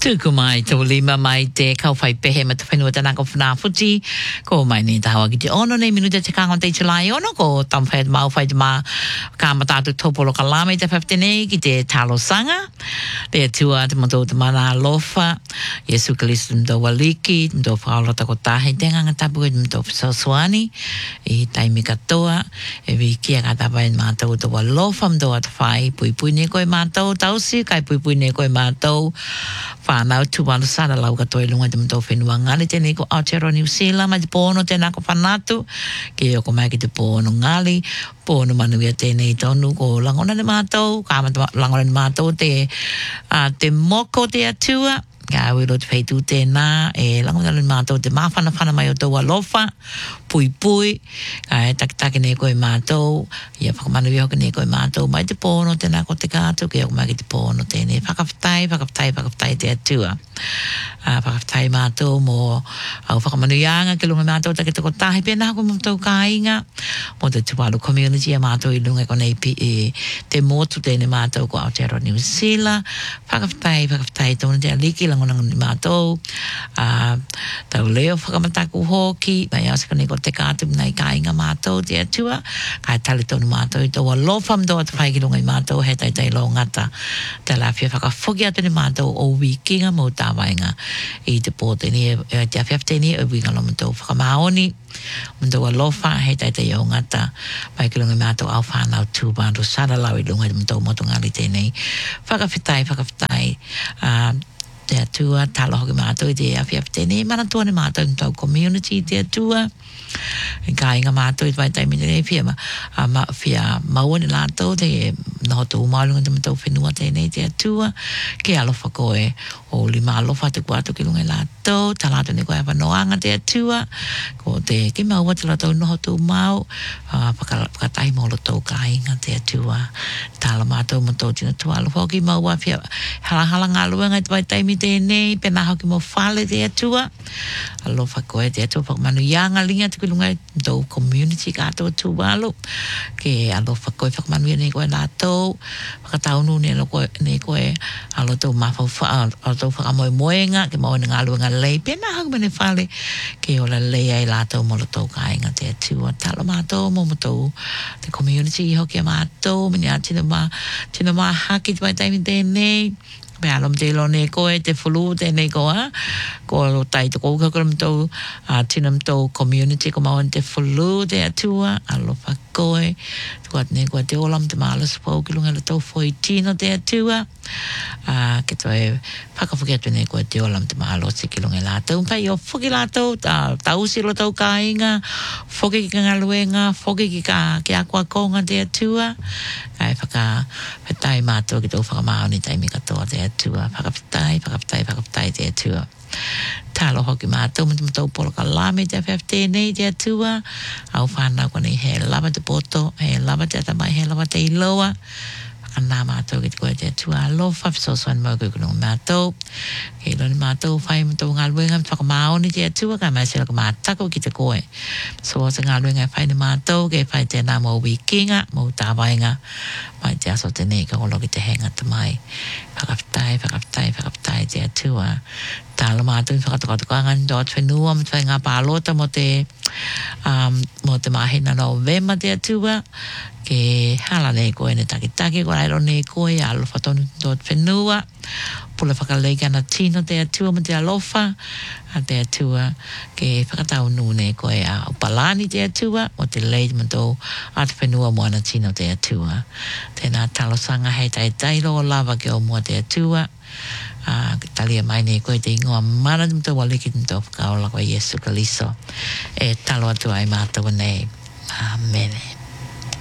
Tuku mai tau lima mai te kau whai pehe ma te whenua tana ko whanā futi. Ko mai ni tahawa ki te ono nei minuta te kāngon te chulai ono ko tam whai te mau whai te mā kā matatu tōpolo ka lame te whaftenei ki te talo sanga. Te tua te mato te mana lofa. Yesu Kalisto mto waliki, mto whaolota ko tahe te nganga tapu e mto whasoswani. I taimi katoa. E vi kia ka tapai mātou te walofa mto at whai. Pui pui ne koe mātou tausi, kai pui pui ne koe mātou. Whanau tuwalu sana lau katoa lunga te mto whenua ngali tēnei ko Aotearoa New Zealand mai te pōno tēnā ko whanatu. Ke oko mai ki te pōno ngali. Pōno manuia tēnei tonu ko langona ni mātou. Kāmata langona ni mātou te moko te atua. Ka wero te whaitu tēnā, e langona ni mātou te mawhana mai o tō alofa, pui pui, ka e takitaki ne koe mātou, ia whakamanu hoka ne koe mātou, mai te pōno tēnā ko te kātou, ke oko mai ki te pōno tēnei, whakawhitai te atua. Whakawhitai mātou mō au whakamanu ianga, ke lunga mātou take te ko tahi pēnā ko mātou ka inga, mō te tuwalu community a mātou i lunga ko nei te mōtu tēnei mātou ko Aotearoa New Zealand, whakawhitai tōna te aliki langona ni mātou, tau leo whakamataku hoki, mai asaka ni ko te kātu nei ka inga mātou te atua, kai tali tonu mātou i tō alofa mdoa te whaikirunga i mātou, he tai lo ngata, te lawhia whakafoki atu ni mātou o wikinga mō tāwainga i te pōteni, te awhiafteni o winga lo mōtou whakamaoni, mōtou alofa, he tai o ngata, whaikirunga i mātou au whanau tūpāntu sara lau i lunga i mōtou motungali tēnei, whakawhitai, te atua, talo hoki mātou i te awhiafteni, mana tua ni mātou i tau community te atua, i ka inga mātou i tai minere whia maua ni lātou te noho tō maulunga te mātou whenua tēnei te atua, ke alofa koe o lima alofa te kuatu ki lunga i lātou, ta lātou ni koe awanoanga te atua, ko te ki maua te lātou noho tō mau, whakatai mōlo tō ka inga te atua, tala mātou mātou tina tua alofa ki maua whia hala ngā luenga i te taimi tēnei, pēnā hoki mō whale te atua, alofa koe te atua whakamanu ianga linga te kulunga i tō community kātou tūwalo, ke alofa koe whakamanu ia nei koe lātou, whakataunu nei koe alo tō mawhau alo tō whakamoemoenga, ke maua ngā luenga lei, pēnā hoki mene whale, ke ola lei ai lātou molo tō kāinga te atua, talo mātou mō mātou, te community i hoki a mātou, mene a tina mā haki te taimi tēnei, me alom te lo ne koe te fulu te ne koa ko tai to ko ko mto tinam to community ko maun te fulu te atua alo fa koe tuat ne ko te olam te malas po ki lunga to foi tino te atua ke to e whakafuki atu ne ko te olam te malos ki lunga la to pa yo fuki la to ta usi lo to kainga fuki ki nga luenga fuki ki ka ke akwa konga te atua ai whakatai mātua ki tō whakamaoni taimi katoa te atua whakapitai te atua talo hoki mātua mtau polo ka lame te awhiaftēnei te atua au whanau kone he lava te poto he lava te atamai he lava te iloa whakanā mātua ki te koe te atua alofa whisoswan mau koe kununga mātua ke ilo ni mātua whai mtau ngā luenga whakamaoni te atua ka mai sila ka mātako ki te koe so sa ngā luenga whai ni mātua ke whai tēnā mō wikinga mō tāwainga mai te aso tenei ka olo ki te henga tamai whakaptai te atua tāla mātua whakatokotokoanga ni dōt whenua mo te ngā pālota mo te mahina November te atua ke hala nei koe ne takitaki ko rairo nei koe alofa tonu dōt whenua pula whakaleika na tino te atua mo te alofa a te atua ke whakatau nu nei koe a upalani te atua mo te leid mo tō atu whenua mo ana tino te atua tēnā talosanga hei tairo o lava ke o mua te atua talia mai nei koe te ingoa mana mto waliki mto whakaola koe Yesu Kalisto e talo atu ai mātua nei Amen